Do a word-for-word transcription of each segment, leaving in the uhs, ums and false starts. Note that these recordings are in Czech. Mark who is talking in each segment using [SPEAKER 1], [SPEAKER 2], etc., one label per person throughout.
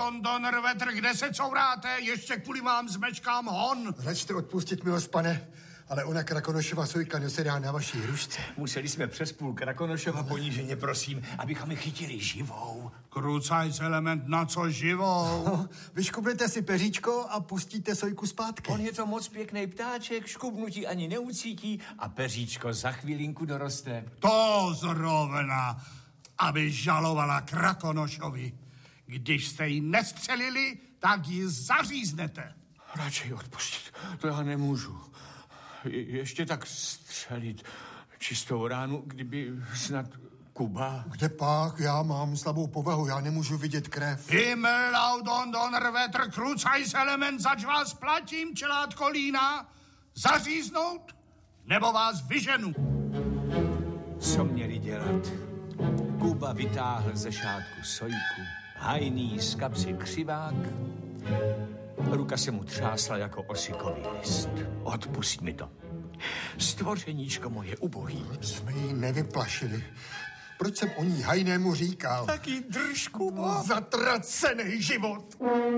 [SPEAKER 1] Laudon, Donnerwetter, kde se couráte? Ještě kvůli vám zmečkám hon.
[SPEAKER 2] Račte odpustit, milost pane, ale ona Krakonošova Sojka nesedá na vaší hrušce.
[SPEAKER 3] Museli jsme přes půl Krakonošova poníženě, prosím, abychom je chytili živou.
[SPEAKER 1] Krucajs element, na co živou?
[SPEAKER 2] No, vyškubnete si peříčko a pustíte Sojku zpátky.
[SPEAKER 3] On je to moc pěkný ptáček, škubnutí ani neucítí a peříčko za chvilinku doroste.
[SPEAKER 1] To zrovna, aby žalovala Krakonošovi. Když jste ji nestřelili, tak ji zaříznete.
[SPEAKER 3] Radši odpustit, to já nemůžu. Je, ještě tak střelit čistou ránu, kdyby snad Kuba...
[SPEAKER 2] Kde pak? Já mám slabou povahu, já nemůžu vidět krev.
[SPEAKER 1] Himmel, Laudon, Donnerwetter, Krucajs element, zač vás platím, čelátko lína. Zaříznout, nebo vás vyženu.
[SPEAKER 3] Co měli dělat? Kuba vytáhl ze šátku Sojku, hajný z kapsy křivák. Ruka se mu třásla jako osikový list. Odpusť mi to. Stvořeníčko moje ubohý.
[SPEAKER 2] Jsme ji nevyplašili. Proč jsem o ní hajnému říkal?
[SPEAKER 3] Taky drž, Kubo.
[SPEAKER 2] Zatracený život.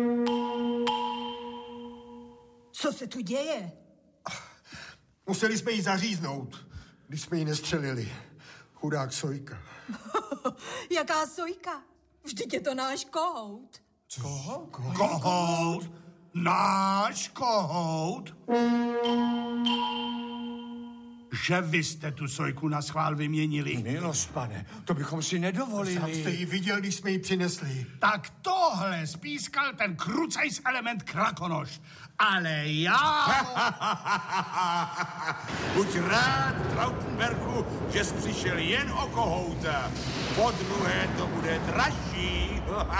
[SPEAKER 4] Co se tu děje?
[SPEAKER 2] Museli jsme ji zaříznout, když jsme ji nestřelili. Chudák Sojka.
[SPEAKER 4] Jaká Sojka? Vždyť je to náš kohout.
[SPEAKER 2] Co?
[SPEAKER 1] Kohout? Náš kohout? Že vy jste tu Sojku na schvál vyměnili.
[SPEAKER 3] Milost, pane, to bychom si nedovolili.
[SPEAKER 2] Sám jste ji viděl, když jsme ji přinesli.
[SPEAKER 1] Tak tohle spískal ten Krucajs element Krakonoš. Ale já...
[SPEAKER 5] Buď rád, Trautenbergu, že jsi přišel jen o kohouta. Po druhé to bude dražší.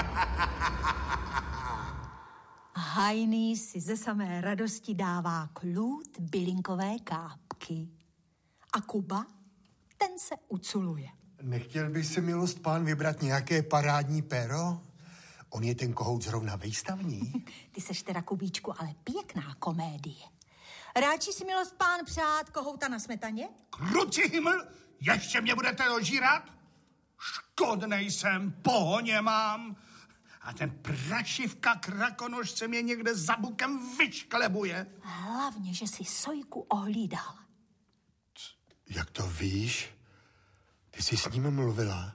[SPEAKER 4] Hajný si ze samé radosti dává klút bylinkové kápky. A Kuba, ten se uculuje.
[SPEAKER 2] Nechtěl by si, milost pán, vybrat nějaké parádní pero? On je ten kohout zrovna výstavní.
[SPEAKER 4] Ty seš teda, Kubíčku, ale pěkná komédie. Ráči si, milost pán, přát kohouta na smetaně?
[SPEAKER 1] Kruci himmel, ještě mě budete ožírat? Škodnej jsem, pohoně mám. A ten prašivka Krakonoš se mě někde za bukem vyšklebuje.
[SPEAKER 4] Hlavně, že si Sojku ohlídal.
[SPEAKER 2] Jak to víš? Ty jsi s ním mluvila.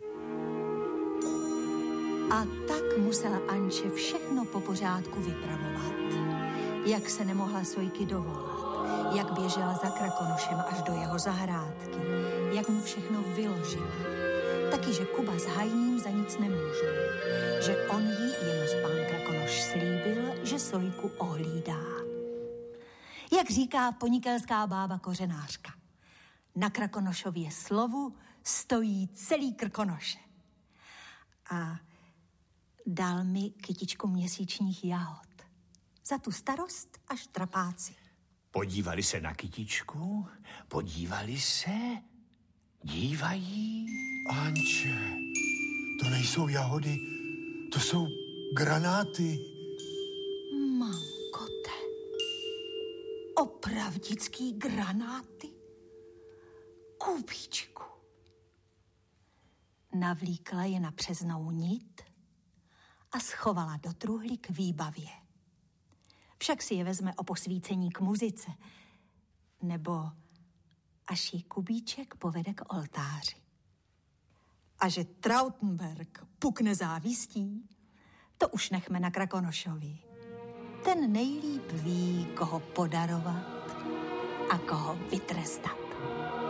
[SPEAKER 4] A tak musela Anče všechno po pořádku vypravovat. Jak se nemohla Sojky dovolat, jak běžela za Krakonošem až do jeho zahrádky, jak mu všechno vyložila. Taky, že Kuba s Hajným za nic nemůžou. Že on jí, jenom pán Krakonoš, slíbil, že Sojku ohlídá. Jak říká ponikelská bába kořenářka. Na Krakonošově slovu stojí celý Krkonoše. A dal mi kytičku měsíčních jahod. Za tu starost až trapáci.
[SPEAKER 3] Podívali se na kytičku, podívali se, dívají.
[SPEAKER 2] Anče, to nejsou jahody, to jsou granáty.
[SPEAKER 4] Mankote, opravdický granáty? Kubíčku. Navlíkla je na přeznou nit a schovala do truhly k výbavě. Však si je vezme o posvícení k muzice, nebo až jí Kubíček povede k oltáři. A že Trautenberg pukne závistí, to už nechme na Krakonošovi. Ten nejlíp ví, koho podarovat a koho vytrestat.